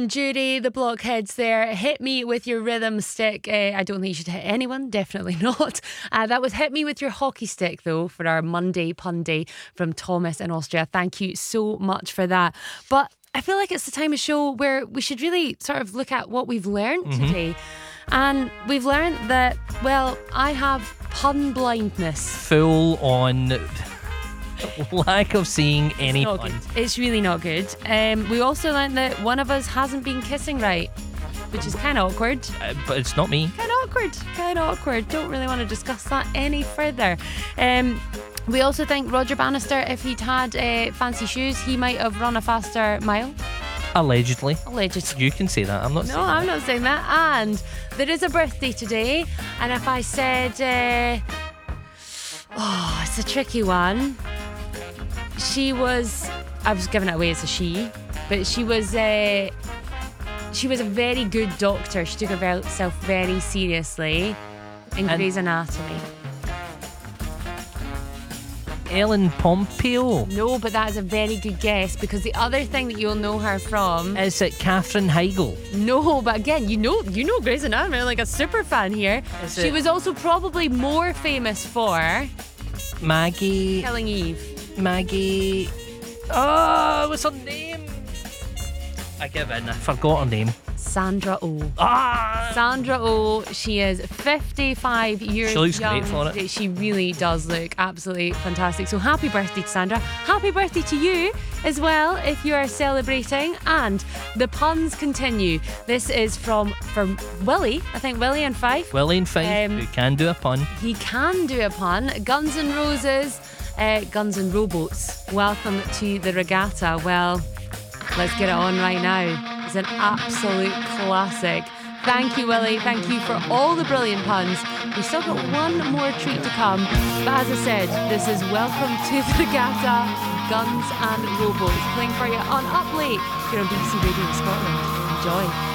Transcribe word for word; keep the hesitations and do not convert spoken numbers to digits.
John Jury, the Blockheads there. Hit Me With Your Rhythm Stick. Uh, I don't think you should hit anyone, definitely not. Uh, that was Hit Me With Your Hockey Stick, though, for our Monday Pun Day from Thomas in Austria. Thank you so much for that. But I feel like it's the time of show where we should really sort of look at what we've learned mm-hmm. today. And we've learned that, well, I have pun blindness. Full on lack of seeing any it's pun. Good. It's really not good. Um, we also learned that one of us hasn't been kissing right, which is kind of awkward. Uh, but it's not me. Kind of awkward. Kind of awkward. Don't really want to discuss that any further. Um, we also think Roger Bannister, if he'd had uh, fancy shoes, he might have run a faster mile. Allegedly. Allegedly. You can say that. I'm not no, saying that. No, I'm not saying that. And there is a birthday today. And if I said, uh, oh, it's a tricky one. She was, I was giving it away as a she, but she was, uh, she was a very good doctor. She took herself very seriously in and Grey's Anatomy. Ellen Pompeo. No, but that is a very good guess, because the other thing that you'll know her from is it Katherine Heigl? No, but again, you know, you know Grey's Anatomy. I'm like a super fan here. Is she it was also probably more famous for Maggie Killing Eve. Maggie. Oh, what's her name? I give in. I forgot her name. Sandra Oh. Ah! Sandra Oh. She is fifty-five years She looks young. great for it. She really does look absolutely fantastic. So happy birthday to Sandra. Happy birthday to you as well, if you are celebrating. And the puns continue. This is from from Willie. I think Willie and Fife. Willie and Fife, um, who can do a pun. He can do a pun. Guns N' Roses. Uh, Guns and Rowboats. Welcome to the regatta. Well, let's get it on right now. It's an absolute classic. Thank you, Willie. Thank you for all the brilliant puns. We've still got one more treat to come. But as I said, this is Welcome to the Regatta, Guns and Rowboats, playing for you on Up Late here on B B C Radio Scotland. Enjoy.